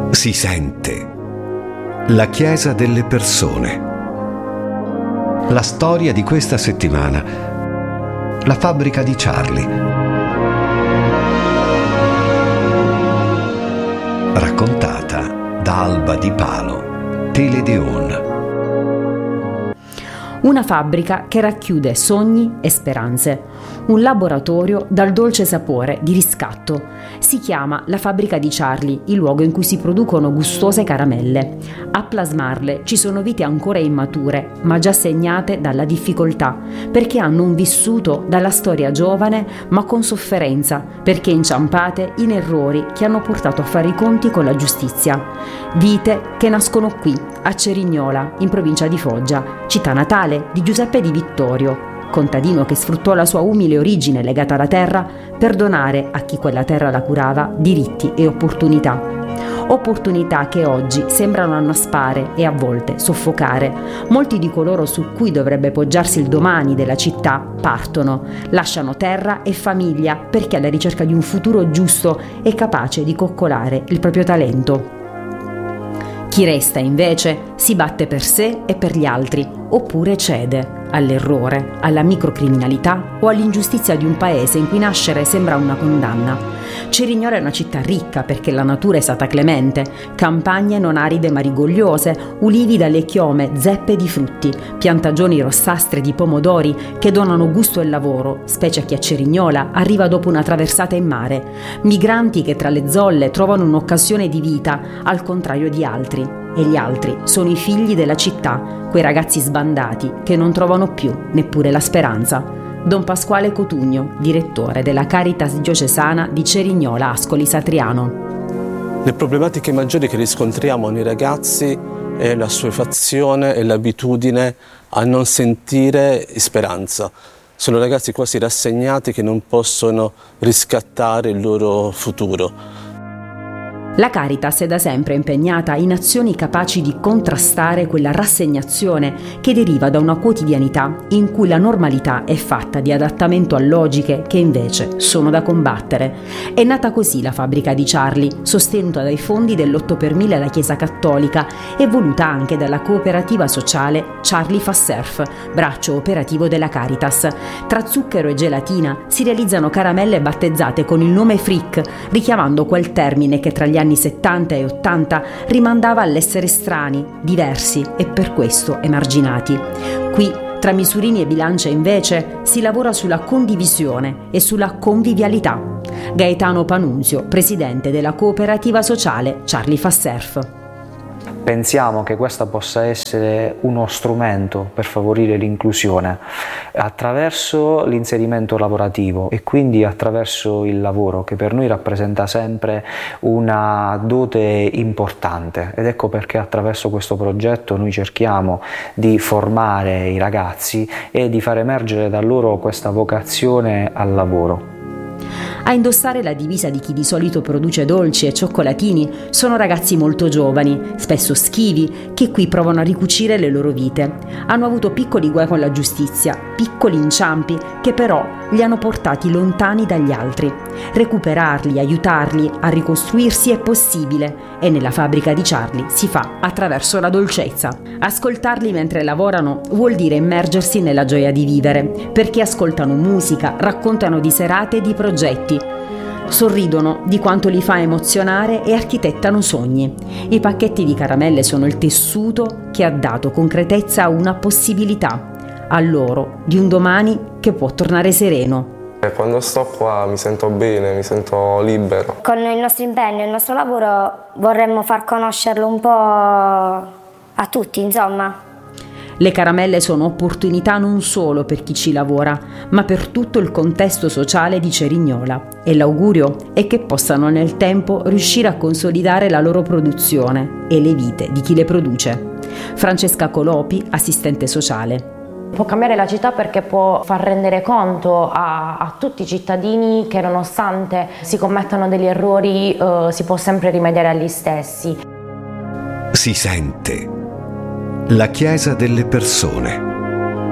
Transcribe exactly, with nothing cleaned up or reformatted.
Si sente. La Chiesa delle persone. La storia di questa settimana. La fabbrica di Charlie. Raccontata da Alba Di Palo, Teledeon. Una fabbrica che racchiude sogni e speranze. Un laboratorio dal dolce sapore di riscatto. Si chiama la fabbrica di Charlie, il luogo in cui si producono gustose caramelle. A plasmarle ci sono vite ancora immature, ma già segnate dalla difficoltà, perché hanno un vissuto dalla storia giovane, ma con sofferenza, perché inciampate in errori che hanno portato a fare i conti con la giustizia. Vite che nascono qui, a Cerignola, in provincia di Foggia, città natale di Giuseppe Di Vittorio, contadino che sfruttò la sua umile origine legata alla terra per donare a chi quella terra la curava diritti e opportunità. Opportunità che oggi sembrano annaspare e a volte soffocare. Molti di coloro su cui dovrebbe poggiarsi il domani della città partono, lasciano terra e famiglia perché alla ricerca di un futuro giusto e capace di coccolare il proprio talento. Chi resta invece si batte per sé e per gli altri, oppure cede all'errore, alla microcriminalità o all'ingiustizia di un paese in cui nascere sembra una condanna. Cerignola è una città ricca perché la natura è stata clemente, campagne non aride ma rigogliose, ulivi dalle chiome, zeppe di frutti, piantagioni rossastre di pomodori che donano gusto e lavoro, specie a chi a Cerignola arriva dopo una traversata in mare, migranti che tra le zolle trovano un'occasione di vita al contrario di altri. E gli altri sono i figli della città, quei ragazzi sbandati che non trovano più neppure la speranza. Don Pasquale Cotugno, direttore della Caritas diocesana di Cerignola Ascoli Satriano. Le problematiche maggiori che riscontriamo nei ragazzi è l'assuefazione e l'abitudine a non sentire speranza. Sono ragazzi quasi rassegnati che non possono riscattare il loro futuro. La Caritas è da sempre impegnata in azioni capaci di contrastare quella rassegnazione che deriva da una quotidianità in cui la normalità è fatta di adattamento a logiche che invece sono da combattere. È nata così la fabbrica di Charlie, sostenuta dai fondi dell'otto per mille alla Chiesa Cattolica e voluta anche dalla cooperativa sociale Charlie fa surf, braccio operativo della Caritas. Tra zucchero e gelatina si realizzano caramelle battezzate con il nome Frick, richiamando quel termine che tra gli anni settanta e ottanta rimandava all'essere strani, diversi e per questo emarginati. Qui, tra misurini e bilance invece, si lavora sulla condivisione e sulla convivialità. Gaetano Panunzio, presidente della cooperativa sociale Charlie fa surf. Pensiamo che questo possa essere uno strumento per favorire l'inclusione attraverso l'inserimento lavorativo e quindi attraverso il lavoro, che per noi rappresenta sempre una dote importante, ed ecco perché attraverso questo progetto noi cerchiamo di formare i ragazzi e di far emergere da loro questa vocazione al lavoro. A indossare la divisa di chi di solito produce dolci e cioccolatini sono ragazzi molto giovani, spesso schivi, che qui provano a ricucire le loro vite. Hanno avuto piccoli guai con la giustizia, piccoli inciampi che però li hanno portati lontani dagli altri. Recuperarli, aiutarli a ricostruirsi è possibile e nella fabbrica di Charlie si fa attraverso la dolcezza. Ascoltarli mentre lavorano vuol dire immergersi nella gioia di vivere, perché ascoltano musica, raccontano di serate e di progetti, sorridono di quanto li fa emozionare e architettano sogni. I pacchetti di caramelle sono il tessuto che ha dato concretezza a una possibilità, a loro, di un domani che può tornare sereno. Quando sto qua mi sento bene, mi sento libero. Con il nostro impegno e il nostro lavoro vorremmo far conoscerlo un po' a tutti, insomma. Le caramelle sono opportunità non solo per chi ci lavora, ma per tutto il contesto sociale di Cerignola, e l'augurio è che possano nel tempo riuscire a consolidare la loro produzione e le vite di chi le produce. Francesca Colopi, assistente sociale. Può cambiare la città perché può far rendere conto a, a tutti i cittadini che nonostante si commettano degli errori eh, si può sempre rimediare agli stessi. Si sente. La Chiesa delle persone.